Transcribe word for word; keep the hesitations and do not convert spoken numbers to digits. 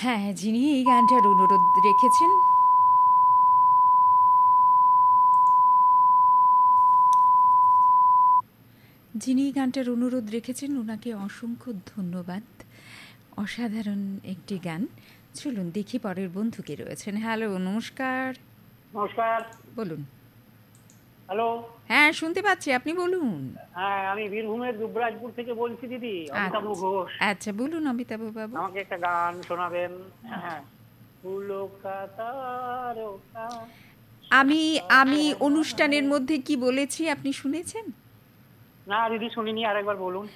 হ্যাঁ, যিনি এই গানটার অনুরোধ রেখেছেন যিনি এই গানটার অনুরোধ রেখেছেন ওনাকে অসংখ্য ধন্যবাদ। অসাধারণ একটি গান। চলুন দেখি পরের বন্ধু কে রয়েছেন। হ্যালো, নমস্কার। নমস্কার। বলুন। হ্যালো। হ্যাঁ, শুনতে পাচ্ছি, আপনি বলুন। হ্যাঁ, আমি বীরভূমের দুবরাজপুর থেকে বলছি দিদি, অমিতাভ ঘোষ। আচ্ছা, বলুন অমিতাভ বাবু। আমাকে একটা গান শোনাবেন? হ্যাঁ। ফুলকা তারকা। আমি আমি অনুষ্ঠানের মধ্যে কি বলেছি আপনি শুনেছেন? না দিদি শুনিনি, আরেকবার বলুন।